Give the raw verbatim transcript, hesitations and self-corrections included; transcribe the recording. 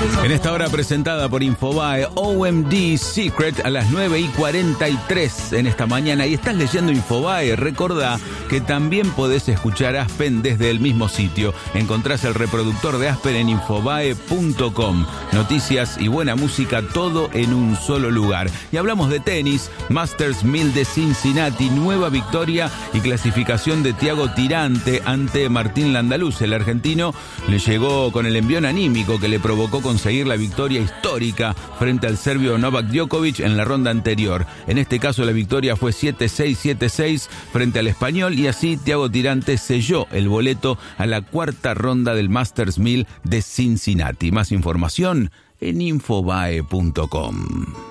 En esta hora presentada por Infobae, O M D Secret a las nueve y cuarenta y tres en esta mañana. Y estás leyendo Infobae, recordá que también podés escuchar Aspen desde el mismo sitio. Encontrás el reproductor de Aspen en infobae punto com. Noticias y buena música, todo en un solo lugar. Y hablamos de tenis, Masters mil de Cincinnati, nueva victoria y clasificación de Thiago Tirante ante Martín Landaluz. El argentino le llegó con el envión anímico que le provocó conseguir la victoria histórica frente al serbio Novak Djokovic en la ronda anterior. En este caso la victoria fue siete seis, siete seis frente al español y así Thiago Tirante selló el boleto a la cuarta ronda del Masters mil de Cincinnati. Más información en infobae punto com.